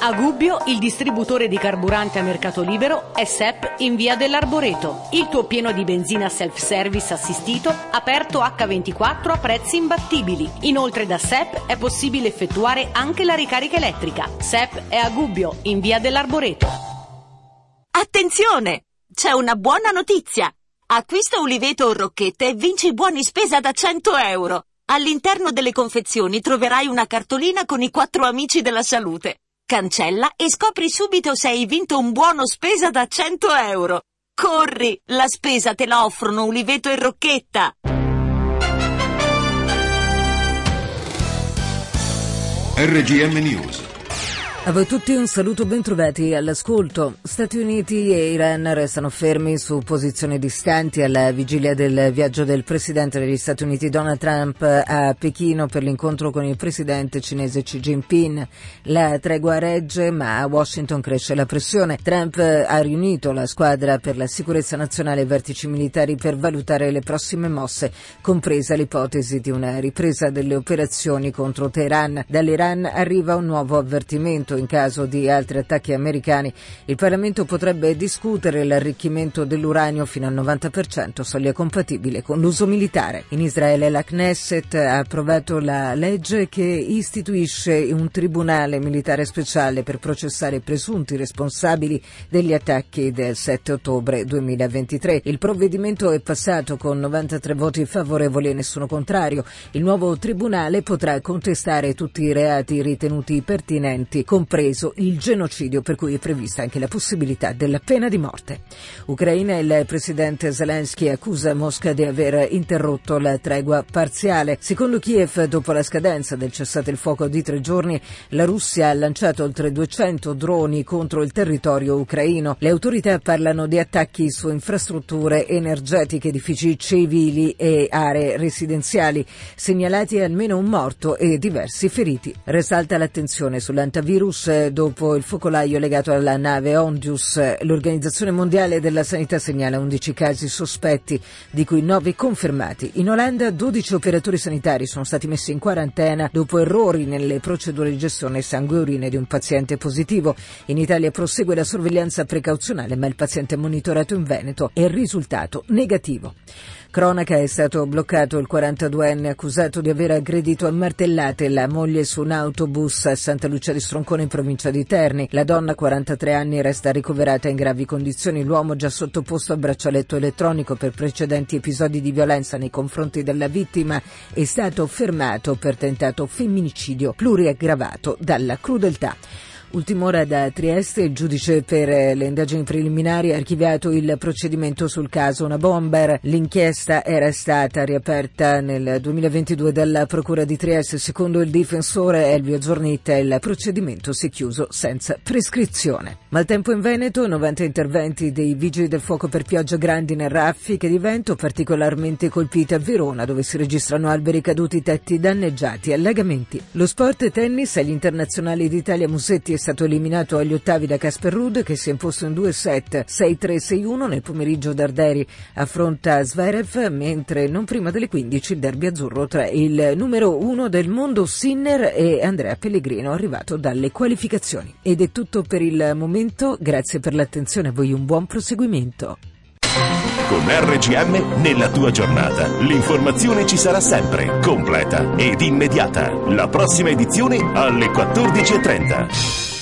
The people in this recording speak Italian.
A Gubbio, il distributore di carburante a mercato libero è SEP in via dell'Arboreto. Il tuo pieno di benzina self-service assistito, aperto H24 a prezzi imbattibili. Inoltre da SEP è possibile effettuare anche la ricarica elettrica. SEP è a Gubbio, in via dell'Arboreto. Attenzione! C'è una buona notizia! Acquista uliveto o rocchette e vinci buoni spesa da 100 euro. All'interno delle confezioni troverai una cartolina con i 4 amici della salute. Cancella e scopri subito se hai vinto un buono spesa da 100 euro. Corri, la spesa te la offrono uliveto e rocchetta. RGM News. A voi tutti un saluto, bentrovati all'ascolto. Stati Uniti e Iran restano fermi su posizioni distanti alla vigilia del viaggio del presidente degli Stati Uniti Donald Trump a Pechino per l'incontro con il presidente cinese Xi Jinping. La tregua regge, ma a Washington cresce la pressione. Trump ha riunito la squadra per la sicurezza nazionale e vertici militari per valutare le prossime mosse, compresa l'ipotesi di una ripresa delle operazioni contro Teheran. Dall'Iran arriva un nuovo avvertimento. In caso di altri attacchi americani, il Parlamento potrebbe discutere l'arricchimento dell'uranio fino al 90%, soglia compatibile con l'uso militare. In Israele la Knesset ha approvato la legge che istituisce un tribunale militare speciale per processare presunti responsabili degli attacchi del 7 ottobre 2023. Il provvedimento è passato con 93 voti favorevoli e nessuno contrario. Il nuovo tribunale potrà contestare tutti i reati ritenuti pertinenti, compreso il genocidio, per cui è prevista anche la possibilità della pena di morte. Ucraina, il presidente Zelensky accusa Mosca di aver interrotto la tregua parziale. Secondo Kiev, dopo la scadenza del cessate il fuoco di 3 giorni, la Russia ha lanciato oltre 200 droni contro il territorio ucraino. Le autorità parlano di attacchi su infrastrutture energetiche, edifici civili e aree residenziali, segnalati almeno un morto e diversi feriti. Risalta l'attenzione sull'antivirus dopo il focolaio legato alla nave Ondius. L'Organizzazione Mondiale della Sanità segnala 11 casi sospetti, di cui 9 confermati. In Olanda 12 operatori sanitari sono stati messi in quarantena dopo errori nelle procedure di gestione sangue e urine di un paziente positivo. In Italia prosegue la sorveglianza precauzionale, ma il paziente monitorato in Veneto è risultato negativo. Cronaca: è stato bloccato il 42enne accusato di aver aggredito a martellate la moglie su un autobus a Santa Lucia di Stroncone in provincia di Terni. La donna, 43 anni, resta ricoverata in gravi condizioni. L'uomo, già sottoposto a braccialetto elettronico per precedenti episodi di violenza nei confronti della vittima, è stato fermato per tentato femminicidio pluriaggravato dalla crudeltà. Ultima ora da Trieste, il giudice per le indagini preliminari ha archiviato il procedimento sul caso Una Bomber. L'inchiesta era stata riaperta nel 2022 dalla Procura di Trieste. Secondo il difensore Elvio Zornitta, il procedimento si è chiuso senza prescrizione. Maltempo in Veneto, 90 interventi dei vigili del fuoco per pioggia, grandine e raffiche di vento, particolarmente colpite a Verona, dove si registrano alberi caduti, tetti danneggiati e allagamenti. Lo sport tennis, agli internazionali d'Italia Musetti è stato eliminato agli ottavi da Casper Ruud, che si è imposto in 2 set 6-3, 6-1. Nel pomeriggio Darderi affronta Zverev, mentre non prima delle 15 il derby azzurro tra il numero 1 del mondo Sinner e Andrea Pellegrino, arrivato dalle qualificazioni. Ed è tutto per il momento, grazie per l'attenzione, a voi un buon proseguimento. Con RGM nella tua giornata l'informazione ci sarà sempre, completa ed immediata. La prossima edizione alle 14:30.